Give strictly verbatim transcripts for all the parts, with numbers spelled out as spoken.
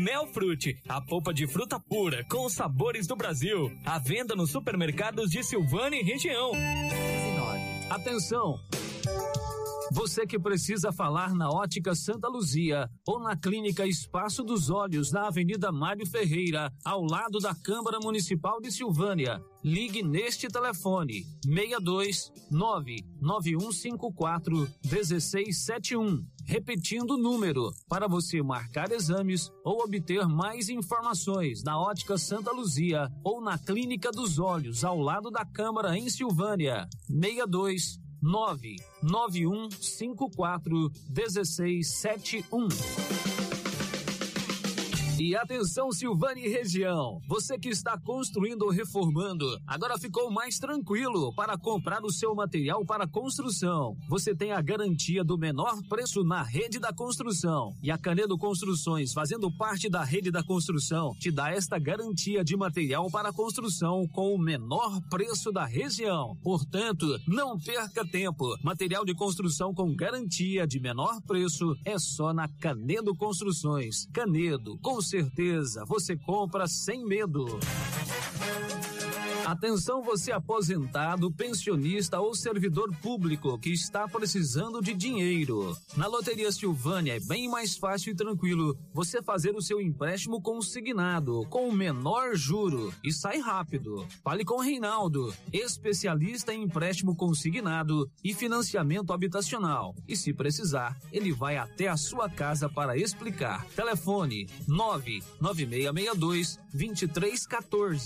Melfrute, a polpa de fruta pura com os sabores do Brasil. À venda nos supermercados de Silvânia e região. Atenção! Você que precisa falar na Ótica Santa Luzia ou na Clínica Espaço dos Olhos, na Avenida Mário Ferreira, ao lado da Câmara Municipal de Silvânia, ligue neste telefone seis dois nove nove um cinco quatro um seis sete um. Repetindo o número, para você marcar exames ou obter mais informações na Ótica Santa Luzia ou na Clínica dos Olhos, ao lado da Câmara em Silvânia, seis dois nove nove um cinco quatro um seis sete um. E atenção, Silvânia e região, você que está construindo ou reformando, agora ficou mais tranquilo para comprar o seu material para construção. Você tem a garantia do menor preço na Rede da Construção. E a Canedo Construções, fazendo parte da Rede da Construção, te dá esta garantia de material para construção com o menor preço da região. Portanto, não perca tempo. Material de construção com garantia de menor preço é só na Canedo Construções. Canedo, com certeza você compra sem medo. Atenção, você aposentado, pensionista ou servidor público que está precisando de dinheiro. Na Loteria Silvânia é bem mais fácil e tranquilo você fazer o seu empréstimo consignado com o menor juro e sai rápido. Fale com o Reinaldo, especialista em empréstimo consignado e financiamento habitacional. E se precisar, ele vai até a sua casa para explicar. Telefone nove nove seis seis dois dois três um quatro.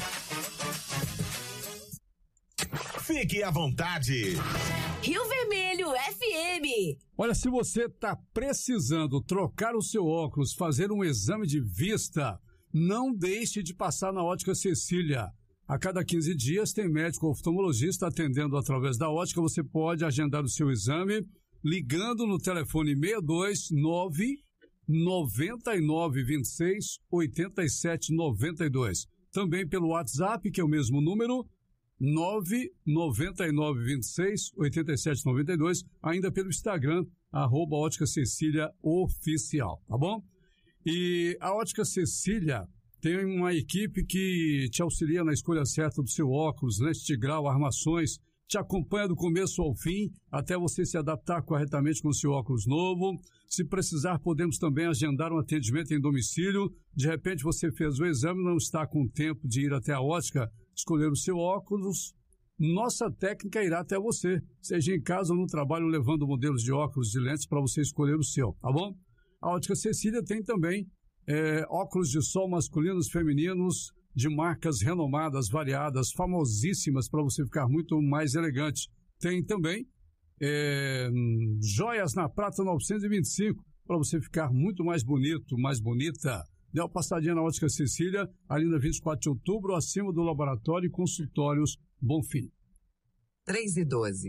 Fique à vontade. Rio Vermelho F M. Olha, se você está precisando trocar o seu óculos, fazer um exame de vista, não deixe de passar na Ótica Cecília. A cada quinze dias tem médico oftalmologista atendendo através da ótica. Você pode agendar o seu exame ligando no telefone seis dois nove nove nove dois seis oito sete nove dois. Também pelo WhatsApp, que é o mesmo número, nove nove nove dois seis oito sete nove dois, ainda pelo Instagram, arroba Ótica Cecília Oficial, tá bom? E a Ótica Cecília tem uma equipe que te auxilia na escolha certa do seu óculos, lente de grau, armações, te acompanha do começo ao fim, até você se adaptar corretamente com o seu óculos novo. Se precisar, podemos também agendar um atendimento em domicílio. De repente você fez o exame, não está com tempo de ir até a ótica, escolher o seu óculos, nossa técnica irá até você, seja em casa ou no trabalho, levando modelos de óculos e lentes para você escolher o seu, tá bom? A Ótica Cecília tem também é, óculos de sol masculinos, femininos, de marcas renomadas, variadas, famosíssimas, para você ficar muito mais elegante. Tem também é, joias na prata novecentos e vinte e cinco, para você ficar muito mais bonito, mais bonita. Dê uma passadinha na Ótica Cecília, ali na vinte e quatro de outubro, acima do Laboratório e Consultórios Bonfim. três e doze.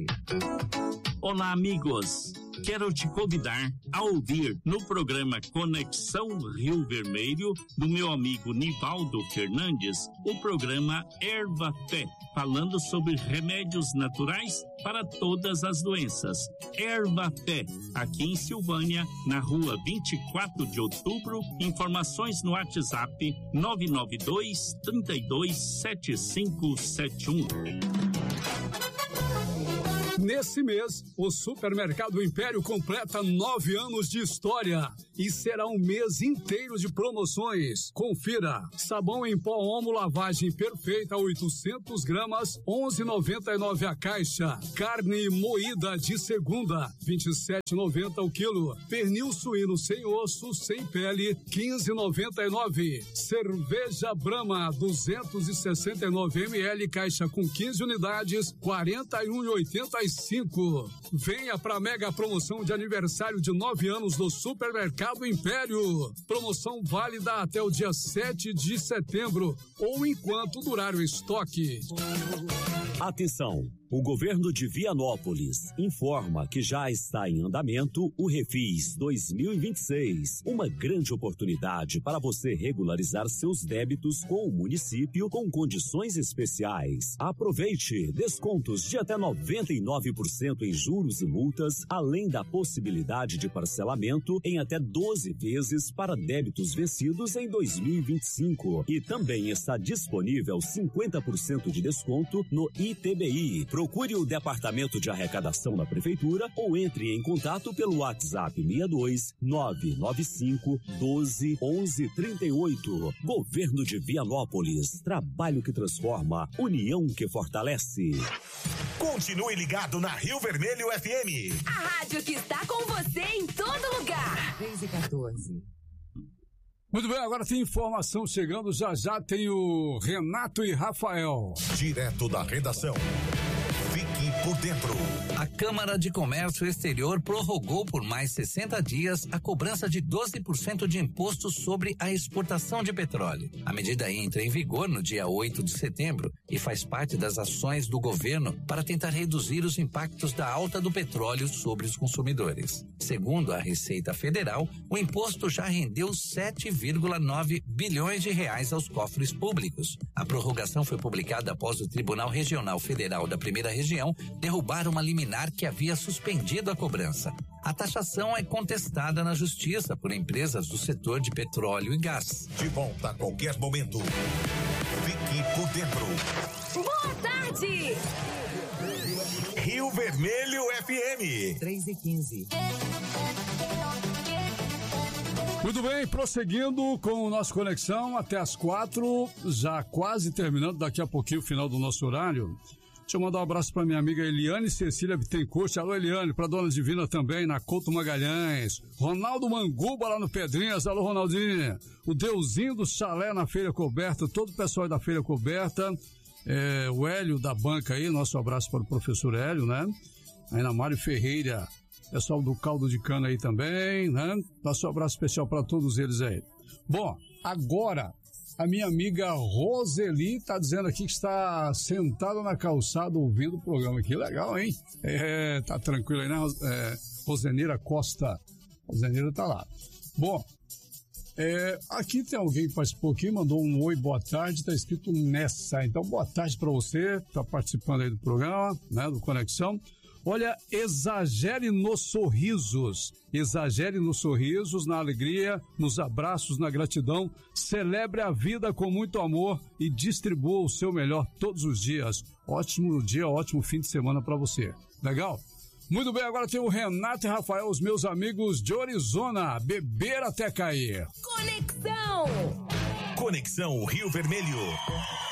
Olá, amigos. Quero te convidar a ouvir no programa Conexão Rio Vermelho, do meu amigo Nivaldo Fernandes, o programa Erva Fé, falando sobre remédios naturais para todas as doenças. Erva Fé, aqui em Silvânia, na rua vinte e quatro de outubro, informações no WhatsApp nove nove dois, três dois sete cinco sete um. Nesse mês, o Supermercado Império completa nove anos de história e será um mês inteiro de promoções. Confira: sabão em pó Omo lavagem perfeita oitocentos gramas, onze reais e noventa e nove centavos a caixa. Carne moída de segunda, vinte e sete reais e noventa centavos o quilo. Pernil suíno sem osso, sem pele, quinze reais e noventa e nove centavos. Cerveja Brahma duzentos e sessenta e nove mililitros, caixa com quinze unidades, quarenta e um reais e oitenta e cinco centavos. Venha para a mega promoção de aniversário de nove anos do Supermercado Império. Promoção válida até o dia sete de setembro ou enquanto durar o estoque. Atenção! O governo de Vianópolis informa que já está em andamento o Refis dois mil e vinte e seis, uma grande oportunidade para você regularizar seus débitos com o município com condições especiais. Aproveite descontos de até noventa e nove por cento em juros e multas, além da possibilidade de parcelamento em até doze vezes para débitos vencidos em dois mil e vinte e cinco. E também está disponível cinquenta por cento de desconto no I T B I. Procure o Departamento de Arrecadação da Prefeitura ou entre em contato pelo WhatsApp seis dois nove nove cinco doze onze trinta e oito. Governo de Vianópolis. Trabalho que transforma, união que fortalece. Continue ligado na Rio Vermelho F M. A rádio que está com você em todo lugar. três e quatorze. Muito bem, agora tem informação chegando, já já tem o Renato e Rafael. Direto da redação. Fique por dentro. A Câmara de Comércio Exterior prorrogou por mais sessenta dias a cobrança de doze por cento de imposto sobre a exportação de petróleo. A medida entra em vigor no dia oito de setembro e faz parte das ações do governo para tentar reduzir os impactos da alta do petróleo sobre os consumidores. Segundo a Receita Federal, o imposto já rendeu sete vírgula nove bilhões de reais aos cofres públicos. A prorrogação foi publicada após o Tribunal Regional Federal da Primeira Região derrubar uma liminar que havia suspendido a cobrança. A taxação é contestada na justiça por empresas do setor de petróleo e gás. De volta a qualquer momento. Fique por dentro. Boa tarde! Rio Vermelho F M. três e quinze. Muito bem, prosseguindo com o nosso Conexão até as quatro, já quase terminando, daqui a pouquinho o final do nosso horário. Deixa eu mandar um abraço para minha amiga Eliane Cecília Bittencourt. Alô, Eliane, para Dona Divina também, na Couto Magalhães. Ronaldo Manguba lá no Pedrinhas. Alô, Ronaldinho. O Deusinho do Chalé na Feira Coberta. Todo o pessoal da Feira Coberta. É, o Hélio da banca aí. Nosso abraço para o professor Hélio, né? Aí na Mário Ferreira. Pessoal do Caldo de Cana aí também, né? Nosso abraço especial para todos eles aí. Bom, agora... A minha amiga Roseli está dizendo aqui que está sentada na calçada ouvindo o programa. Que legal, hein? É, tá tranquilo aí, né? É, Roseneira Costa. Roseneira tá lá. Bom, é, aqui tem alguém que participou aqui, mandou um oi, boa tarde, tá escrito Nessa. Então, boa tarde para você, tá participando aí do programa, né? Do Conexão. Olha, exagere nos sorrisos, exagere nos sorrisos, na alegria, nos abraços, na gratidão, celebre a vida com muito amor e distribua o seu melhor todos os dias. Ótimo dia, ótimo fim de semana para você. Legal? Muito bem, agora tem o Renato e Rafael, os meus amigos de Orizona, beber até cair. Conexão! Conexão Rio Vermelho.